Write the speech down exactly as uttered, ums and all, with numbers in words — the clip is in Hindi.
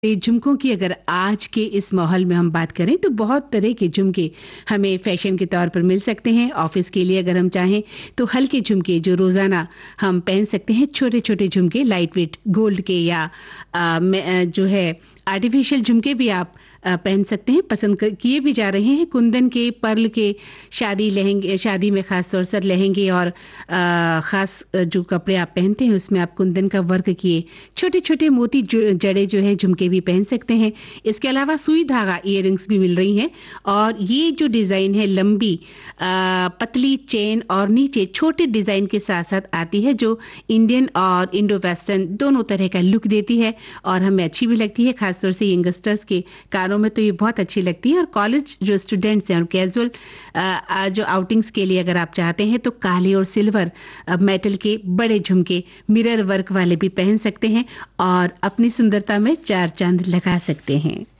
ये झुमकों की अगर आज के इस माहौल में हम बात करें तो बहुत तरह के झुमके हमें फैशन के तौर पर मिल सकते हैं। ऑफिस के लिए अगर हम चाहें तो हल्के झुमके जो रोजाना हम पहन सकते हैं, छोटे छोटे झुमके लाइट वेट गोल्ड के या आ, में, जो है आर्टिफिशियल झुमके भी आप आ, पहन सकते हैं, पसंद किए भी जा रहे हैं। कुंदन के, पर्ल के, शादी लहंगे, शादी में खास तौर से लहंगे और आ, खास जो कपड़े आप पहनते हैं उसमें आप कुंदन का वर्क किए छोटे छोटे मोती जड़े जो है झुमके भी पहन सकते हैं। इसके अलावा सुई धागा इयररिंग्स भी मिल रही हैं और ये जो डिजाइन है लंबी आ, पतली चेन और नीचे छोटे डिजाइन के साथ साथ आती है जो इंडियन और इंडो वेस्टर्न दोनों तरह का लुक देती है और हमें अच्छी भी लगती है। खासतौर से यंगस्टर्स के कानों में तो ये बहुत अच्छी लगती है और कॉलेज जो स्टूडेंट्स हैं और कैजुअल जो आउटिंग्स के लिए अगर आप चाहते हैं तो काले और सिल्वर मेटल के बड़े झुमके मिरर वर्क वाले भी पहन सकते हैं और अपनी सुंदरता में चार चांद लगा सकते हैं।